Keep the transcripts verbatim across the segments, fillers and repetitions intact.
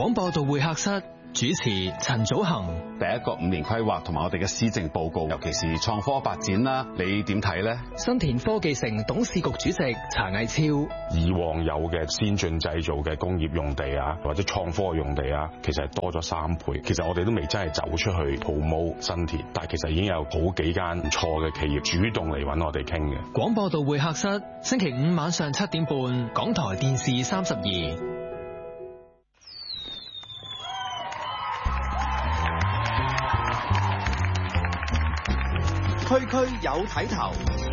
廣播道會客室主持陳祖恒。 第一個五年規劃同埋我哋嘅施政報告，尤其是創科發展啦，你點睇呢？ 新田科技城董事局主席查毅超。 以往有嘅先進製造嘅工業用地啊，或者創科用地啊，其實係多咗三倍。其實我哋都未真係走出去 promote 新田，但係其實已經有好幾間唔錯嘅企業主動嚟揾我哋傾嘅。 廣播道會客室星期五晚上七點半，港台電視三十二。 區區有睇頭。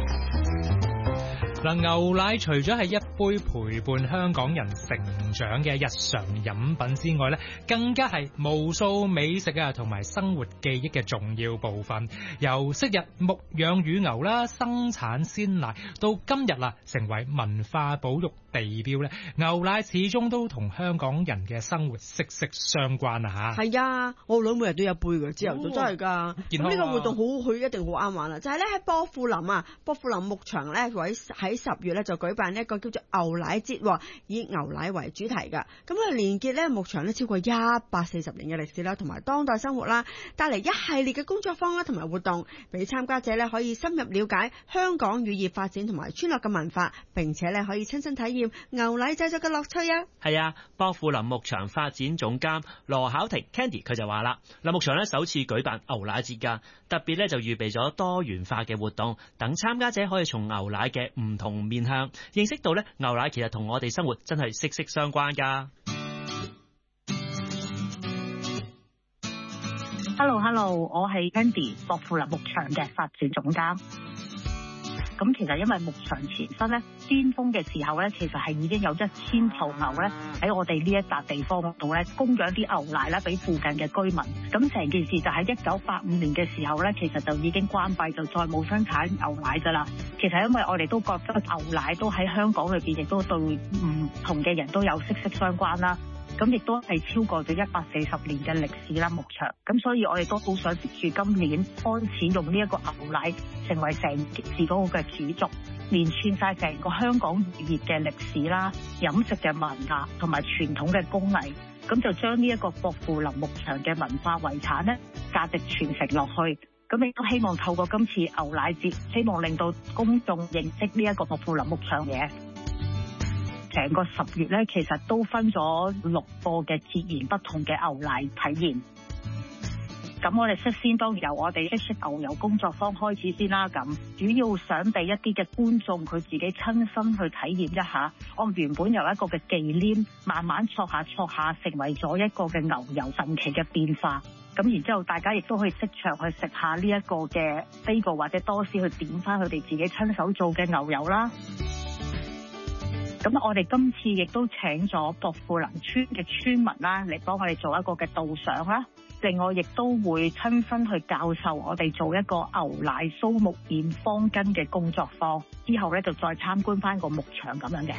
嗱，牛奶除咗係一杯陪伴香港人成長嘅日常飲品之外咧，更加係無數美食啊同埋生活記憶嘅重要部分。由昔日牧養乳牛啦，生產鮮奶，到今日啦，成為文化保育地標咧，牛奶始終都同香港人嘅生活息息相關啊！嚇， 係啊，我女每日都有一杯嘅，之後都真係㗎。咁呢個活動好，佢一定好啱玩啦。就係咧喺薄扶林啊，薄扶林牧場咧，喺喺十月咧就舉辦一個叫做牛奶節，以牛奶為主題㗎。咁佢連結咧牧場咧超過一百四十年嘅歷史啦，同埋當代生活啦，帶嚟一系列嘅工作坊啦同埋活動，俾參加者咧可以深入了解香港乳業發展同埋村落嘅文化，並且咧可以親身體驗牛奶製作嘅樂趣啊！ 係啊，薄扶林牧場發展總監羅巧婷 Candy 佢就話啦，嗱，牧場咧首次舉辦牛奶節㗎，特別咧就預備咗多元化嘅活動，等參加者可以從牛奶嘅唔同面向認識到咧牛奶其實同我哋生活真係息息相關㗎。 Hello Hello， 我係 Candy， 薄扶林牧場嘅發展總監。咁其實因為牧場前身咧，巔峰嘅時候咧，其實係已經有一千頭牛咧喺我哋呢一笪地方度咧供養啲牛奶啦，俾附近嘅居民。咁成件事就喺一九八五年嘅時候咧，其實就已經關閉，就再冇生產牛奶㗎啦。其實因為我哋都覺得牛奶都喺香港裏邊，亦都對唔同嘅人都有息息相關啦。咁亦都係超過咗一百四十年嘅歷史啦，牧場。咁所以我哋都好想接住今年開始用呢一個牛奶成為成件事嗰個嘅主軸，連串晒成個香港漁業嘅歷史啦、飲食嘅文化同埋傳統嘅工藝，咁就將呢一個薄扶林牧場嘅文化遺產咧價值傳承落去。咁亦都希望透過今次牛奶節，希望令到公眾認識呢一個薄扶林牧場嘅。成個十月咧，其實都分咗六個嘅截然不同嘅牛奶體驗。咁我哋率先當然由我哋即食牛油工作坊開始先啦。咁主要想俾一啲嘅觀眾佢自己親身去體驗一下，我原本由一個嘅忌廉，慢慢挫下挫下，成為咗一個嘅牛油神奇嘅變化。咁然之後，大家亦都可以即場去食下呢一個嘅 bagel或者多士，去點翻佢哋自己親手做嘅牛油啦。咁我哋今次亦都請咗薄扶林村嘅村民啦，嚟幫我哋做一個嘅導賞啦。另外，亦都會親身去教授我哋做一個牛奶蘇木染方巾嘅工作坊。之後咧，就再參觀翻個牧場咁樣嘅。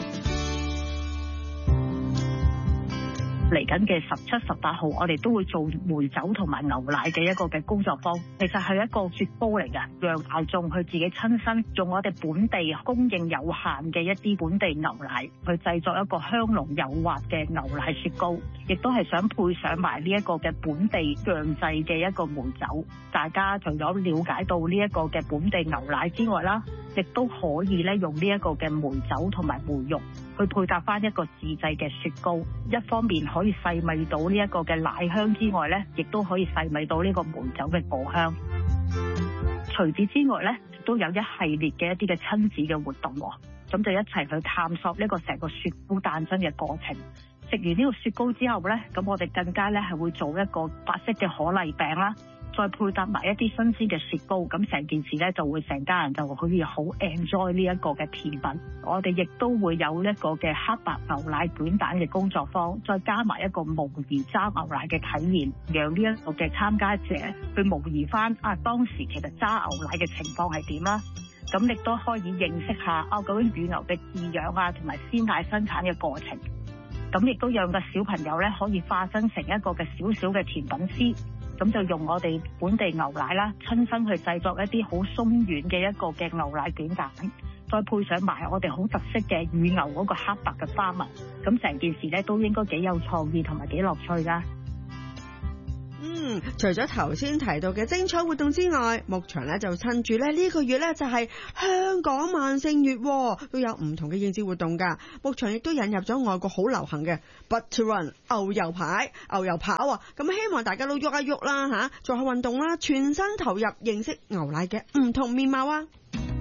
嚟緊嘅十七、十八號，我哋都會做梅酒同埋牛奶嘅一個嘅工作坊。其實係一個雪糕嚟嘅，讓大眾去自己親身用我哋本地供應有限嘅一啲本地牛奶去製作一個香濃幼滑嘅牛奶雪糕，亦都係想配上埋呢一個嘅本地釀製嘅一個梅酒。大家除咗了解到呢一個嘅本地牛奶之外啦，亦都可以咧用呢一個嘅梅酒同埋梅肉去配搭翻一個自製嘅雪糕。一方面可以細味到呢一個嘅奶香之外咧，亦都可以細味到呢個梅酒嘅果香。除此之外咧，亦都有一系列嘅一啲嘅親子嘅活動，咁就一齊去探索呢個成個雪糕誕生嘅過程。食完呢個雪糕之後咧，咁我哋更加咧係會做一個白色嘅可麗餅啦，再配搭埋一啲新鮮嘅雪糕，咁成件事咧就會成家人就可以好 enjoy 呢一個嘅甜品。我哋亦都會有一個嘅黑白牛奶捲蛋嘅工作坊，再加埋一個模擬揸牛奶嘅體驗，讓呢一個嘅參加者去模擬翻啊當時其實揸牛奶嘅情況係點啦。咁亦都可以認識下啊究竟乳牛嘅飼養啊同埋鮮奶生產嘅過程。咁亦都讓個小朋友咧可以化身成一個嘅小小嘅甜品師。咁就用我哋本地牛奶啦，親身去製作一啲好鬆軟嘅一個嘅牛奶卷蛋， 再配上埋我哋好特色嘅乳牛嗰個黑白嘅花紋，咁成件事咧都應該幾有創意同埋幾樂趣噶。 嗯，除咗頭先提到嘅精彩活動之外，牧場咧就趁住咧呢個月咧就係香港萬聖月，都有唔同嘅應節活動噶。牧場亦都引入咗外國好流行嘅 Butter Run 牛油牌、牛油跑啊，咁希望大家都喐一喐啦吓，做下運動啦，全身投入認識牛奶嘅唔同面貌啊！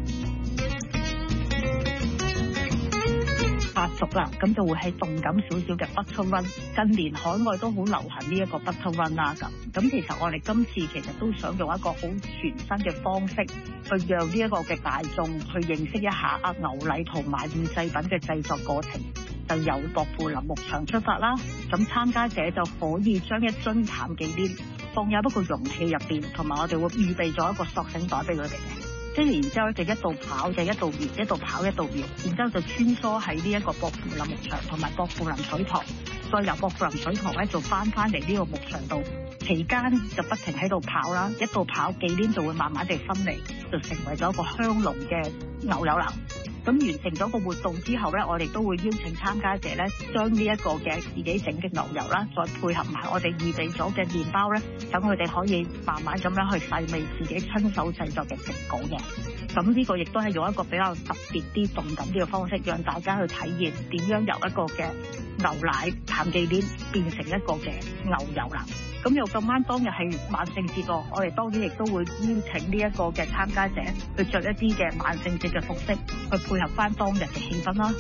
發熟啦，咁就會係動感少少嘅 Butter Run。近年海外都好流行呢一個 Butter Run 啦，咁咁其實我哋今次其實都想用一個好全新嘅方式，去讓呢一個嘅大眾去認識一下啊牛奶同埋乳製品嘅製作過程。就由薄扶林牧場出發啦，咁參加者就可以將一樽淡忌廉放入一個容器入邊，同埋我哋會預備咗一個索繩袋俾佢哋嘅。跟住然之後就一度跑就一度搖，一度跑一度搖，然之後就穿梭喺呢一個薄扶林牧場同埋薄扶林水塘，再由薄扶林水塘咧就翻翻嚟呢個牧場度，期間就不停喺度跑啦，一度跑忌廉就會慢慢地分離，就成為咗一個香濃嘅牛油籃。咁完成咗個活動之後咧，我哋都會邀請參加者咧，將呢一個嘅自己整嘅牛油啦，再配合埋我哋預備咗嘅麵包咧，等佢哋可以慢慢咁樣去細味自己親手製作嘅成果嘅。咁呢個亦都係用一個比較特別啲、動感啲嘅方式，讓大家去體驗點樣由一個嘅牛奶淡忌廉變成一個嘅牛油啦。咁又咁啱當日係萬聖節喎，我哋當然亦都會邀請呢一個嘅參加者去着一啲嘅萬聖節嘅服飾，去配合翻當日嘅氣氛啦。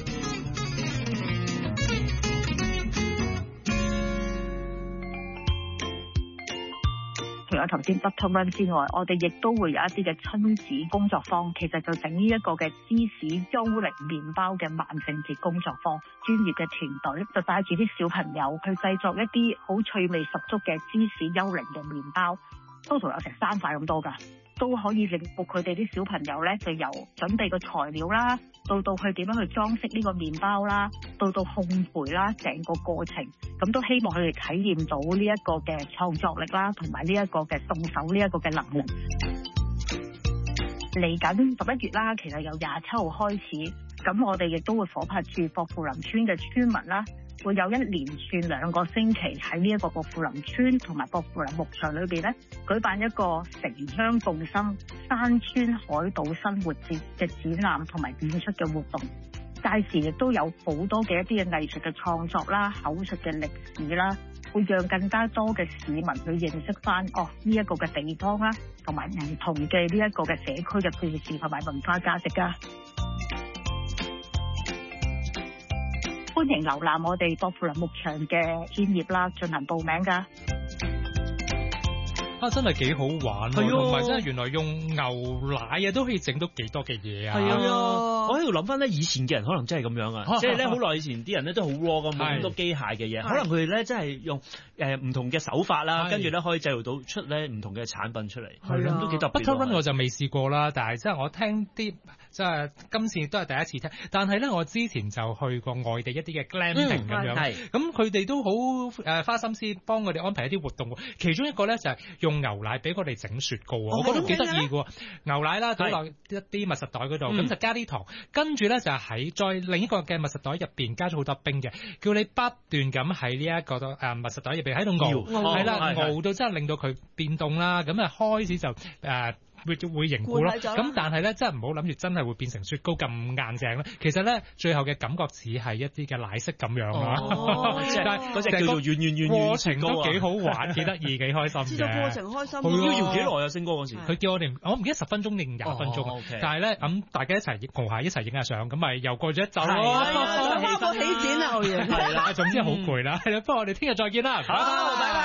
除咗頭先 Butter Run 之外，我哋亦都會有一啲嘅親子工作坊，其實就整呢一個嘅芝士幽靈麵包嘅萬聖節工作坊，專業嘅團隊就帶住啲小朋友去製作一啲好趣味十足嘅芝士幽靈嘅麵包，多數有成三塊咁多㗎，都可以令到佢哋啲小朋友咧，就由準備個材料啦，到到去點樣去裝飾呢個麵包啦，到到烘焙啦，成個過程，咁都希望佢哋體驗到呢一個嘅創作力啦，同埋呢一個嘅動手呢一個嘅能力。嚟緊十一月啦，其實由廿七號開始，咁我哋亦都會夥拍住薄扶林村嘅村民啦，會有一連串兩個星期喺呢一個薄扶林村同埋薄扶林牧場裏邊咧，舉辦一個城鄉共生山村海島生活節嘅展覽同埋演出嘅活動。屆時亦都有好多嘅一啲嘅藝術嘅創作啦、口述嘅歷史啦，會讓更加多嘅市民去認識翻哦呢一個嘅地方啦，同埋唔同嘅呢一個嘅社區嘅故事同埋文化價值噶。歡迎瀏覽我哋薄扶林牧場嘅專頁啦，進行報名噶。 啊，真係幾好玩， 係同埋真係原來用牛奶啊都可以整到幾多嘅嘢啊！ 係啊，我喺度諗翻咧，以前嘅人可能真係咁樣啊，即係咧好耐以前啲人咧都好 raw 咁，冇咁多機械嘅嘢，可能佢哋咧真係用誒唔同嘅手法啦，跟住咧可以製造到出咧唔同嘅產品出嚟，係啊，都幾特別。 Butter Run 我就未試過啦，但係即係我聽啲即係今次都係第一次聽，但係咧我之前就去過外地一啲嘅 glamping 咁樣，咁佢哋都好誒花心思幫我哋安排一啲活動，其中一個咧就係用牛奶俾我哋整雪糕啊！我覺得幾得意嘅，牛奶啦，倒落一啲密實袋嗰度，咁就加啲糖，跟住咧就喺再另一個嘅密實袋入邊加咗好多冰嘅，叫你不斷咁喺呢一個誒密實袋入邊喺度熬，係啦，熬到真係令到佢變凍啦，咁啊開始就誒。會會凝固咯，咁但係咧，真係唔好諗住真係會變成雪糕咁硬淨咧。其實咧，最後嘅感覺似係一啲嘅奶昔咁樣啊。 哦，即係嗰隻叫做軟軟軟軟過程都幾好玩，幾得意，幾開心嘅。知道過程開心。 要搖幾耐啊？星哥嗰時， 佢叫我哋，我唔記得十分鐘定廿分鐘。但係咧，咁大家一齊熬下，一齊影下相，咁咪又過咗一陣咯。 開個喜展啊！ 係啦，總之好攰啦。係啦，不過我哋聽日再見啦。 好，拜拜。